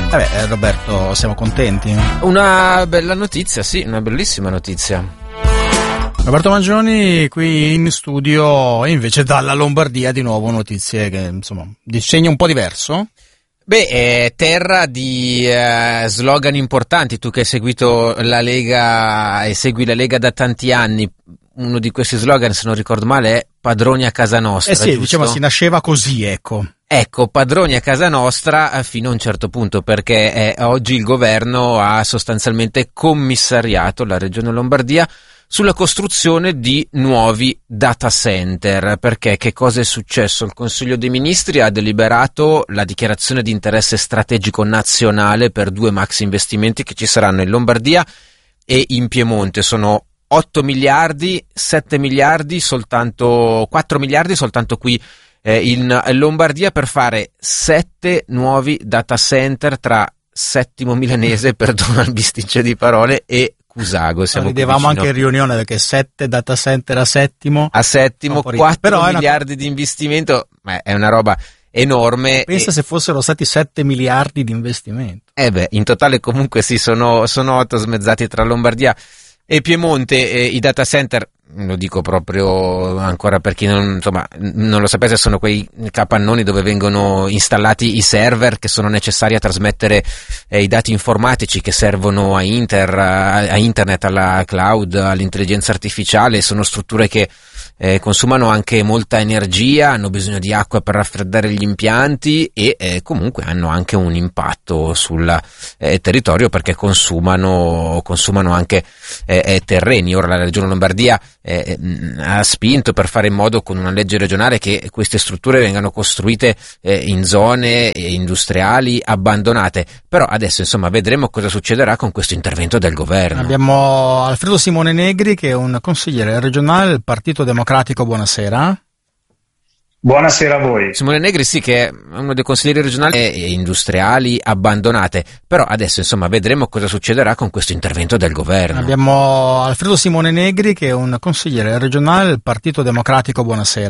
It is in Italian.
Roberto, siamo contenti. Una bella notizia, sì, una bellissima notizia. Roberto Mangioni qui in studio e invece dalla Lombardia di nuovo notizie che insomma di segno un po' diverso. È terra di slogan importanti. Tu che hai seguito la Lega e segui la Lega da tanti anni, uno di questi slogan, se non ricordo male, è padroni a casa nostra. Sì, giusto? diciamo si nasceva così, ecco. Ecco, padroni a casa nostra fino a un certo punto, perché oggi il governo ha sostanzialmente commissariato la Regione Lombardia sulla costruzione di nuovi data center. Perché che cosa è successo? Il Consiglio dei Ministri ha deliberato la dichiarazione di interesse strategico nazionale per 2 maxi investimenti che ci saranno in Lombardia e in Piemonte. Sono 8 miliardi, 7 miliardi soltanto, 4 miliardi soltanto qui in Lombardia per fare 7 nuovi data center tra Settimo Milanese, perdona il bisticcio di parole, e Cusago. Ridevamo anche in riunione perché 7 data center a Settimo. A Settimo, 4 miliardi di investimento, è una roba enorme. Pensa se fossero stati 7 miliardi di investimento. In totale comunque sì, sono 8 smezzati tra Lombardia e Piemonte. I data center, lo dico proprio ancora per chi non lo sapesse, sono quei capannoni dove vengono installati i server che sono necessari a trasmettere i dati informatici che servono a internet, alla cloud, all'intelligenza artificiale. Sono strutture che consumano anche molta energia, hanno bisogno di acqua per raffreddare gli impianti e comunque hanno anche un impatto sul territorio perché consumano anche terreni. Ora la Regione Lombardia ha spinto per fare in modo, con una legge regionale, che queste strutture vengano costruite in zone industriali abbandonate, però adesso vedremo cosa succederà con questo intervento del governo. Abbiamo Alfredo Simone Negri, che è un consigliere regionale del Partito Democratico. Buonasera. Buonasera a voi. Simone Negri, sì, che è uno dei consiglieri regionali industriali abbandonate, però adesso vedremo cosa succederà con questo intervento del governo. Abbiamo Alfredo Simone Negri, che è un consigliere regionale del Partito Democratico. Buonasera.